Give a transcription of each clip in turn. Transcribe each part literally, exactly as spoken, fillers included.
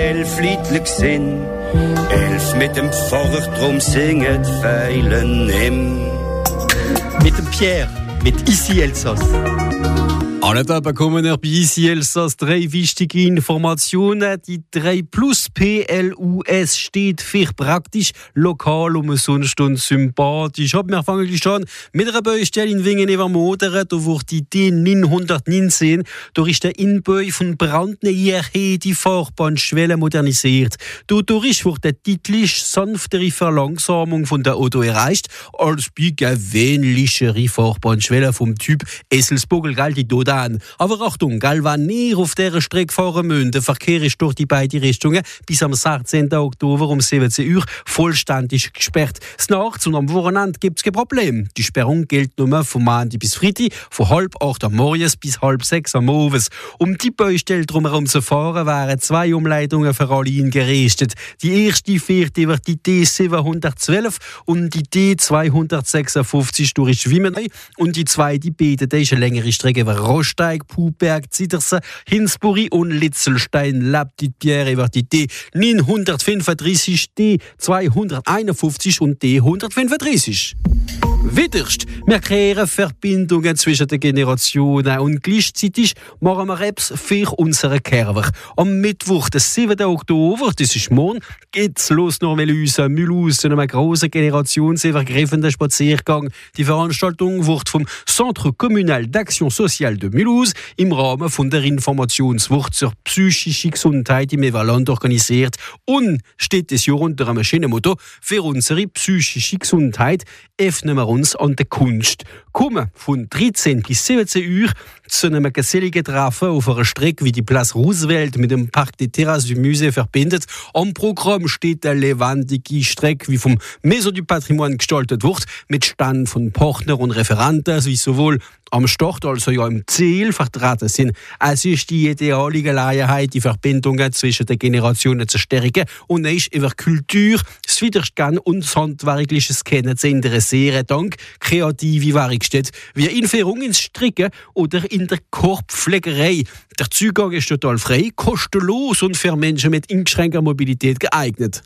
elf Liedle gesehen, elf mit dem Pfarrer, drum singet Feilen nimm. Mit dem Pierre, mit Ici Elsass. Alle da bekommen wir bei Ici Elsass drei wichtige Informationen. Die drei plus P L U S steht für praktisch, lokal, umsonst und sympathisch. Wir fangen schon mit einer Baustelle in Wingen über Modern. Da wurde die D neunhundertneunzehn durch den Inbau von Brandner I R H die Fahrbahnschwelle modernisiert. Dadurch wurde der typisch sanftere Verlangsamung von der Auto erreicht, als bei gewöhnlichere Fahrbahnschwelle vom Typ Eselsbogel, gell, die Dodan. Aber Achtung, gell, wenn ihr auf dieser Strecke fahren müsst, der Verkehr ist durch die beiden Richtungen bis am sechzehnten Oktober um siebzehn Uhr vollständig gesperrt. Nachts und am Wochenende gibt es kein Problem. Die Sperrung gilt nur von Montag bis Freitag, von halb acht am Morgens bis halb sechs am Abends. Um die Baustelle drumherum zu fahren, wären zwei Umleitungen für alle eingerichtet. Die erste fährt über die D siebenhundertzwölf und die D zweihundertsechsundfünfzig durch Schwimmenei und die zweite beide, die ist eine längere Strecke über Rosteig, Puberg, Zittersen, Hinsbury und Litzelstein. Lebt die Pierre über die D neunhundertfünfunddreißig, D zweihunderteinundfünfzig und D hundertfünfunddreißig. Widerst, wir kreieren Verbindungen zwischen den Generationen und gleichzeitig machen wir etwas für unsere Kerber. Am Mittwoch, den siebten Oktober, das ist morgen, geht's los nach Melüse, Mulhouse, zu einem grossen generationsübergreifenden Spaziergang. Die Veranstaltung wird vom Centre Communal d'Action Sociale de Mulhouse im Rahmen von der Informationswoche zur psychischen Gesundheit im Evaland organisiert und steht das Jahr unter einem schönen Motto: für unsere psychische Gesundheit öffnen wir uns an der Kunst. Kommen von dreizehn bis siebzehn Uhr zu einem geselligen Treffen auf einer Strecke, wie die Place Roosevelt mit dem Parc des Terrasses du Musée verbindet. Am Programm steht eine lebendige Strecke, wie vom Maison du Patrimoine gestaltet wird, mit Stand von Partnern und Referenten, wie sowohl am Start als auch ja im Ziel vertreten sind. Es ist die ideale Gelegenheit, die Verbindungen zwischen den Generationen zu stärken und ist über Kultur, das Widerstand und das handwerkliches Kennen zu interessieren, dank kreative Werkstätten wie Einführung ins Stricken oder in der Korbpflegerei. Der Zugang ist total frei, kostenlos und für Menschen mit eingeschränkter Mobilität geeignet.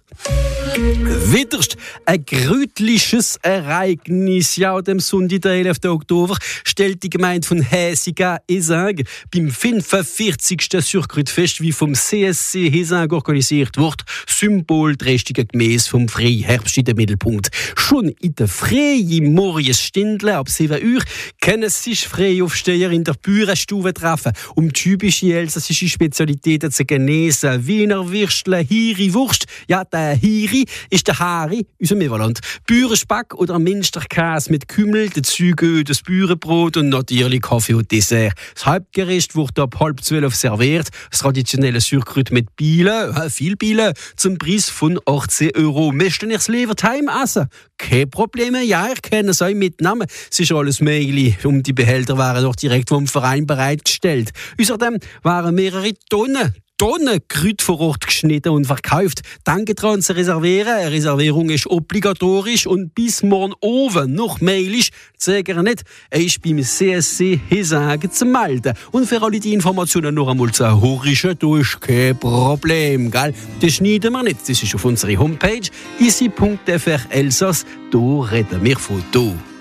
Widerst ein grütliches Ereignis. Ja, dem Sonntag, der elften Oktober, stellt die Gemeinde von Häsiga-Hesing beim fünfundvierzigsten Surkrutfest, wie vom C S C Hesing organisiert wird, symbolträchtige gemäß vom Freiherbst in den Mittelpunkt. Schon in der freien Morgenstündle ab sieben Uhr können sich Freiaufsteher in der Bürenstube treffen, um typische elsässische Spezialitäten zu genießen. Wiener Würstle, Hiri-Wurst. Ja, der Hiri ist der Hari, unser Meverland. Bürespeck oder Minsterkäse mit Kümmel, der Züge, das Bürenbrot und natürlich Kaffee und Dessert. Das Hauptgericht wird ab halb zwölf serviert. Das traditionelle Surkrut mit Bielen, äh, viel Bielen, zum Preis von achtzehn Euro. Möchten ihr das lieber daheim essen? Keine Probleme, ja, ihr könnt es euch mitnehmen. Es ist alles möglich und die Behälter waren auch direkt vom Verein bereitgestellt. Außerdem waren mehrere Tonnen Tonnen Krüt vor Ort geschnitten und verkauft. Denkt dran zu reservieren. Eine Reservierung ist obligatorisch und bis morgen oben noch mailig. Zeger nicht, er ist beim C S C Hesing zu melden. Und für alle die Informationen noch einmal zu horischen, da ist kein Problem, gell? Das schneiden wir nicht. Das ist auf unserer Homepage isi punkt f r Elsass. Da reden wir von da.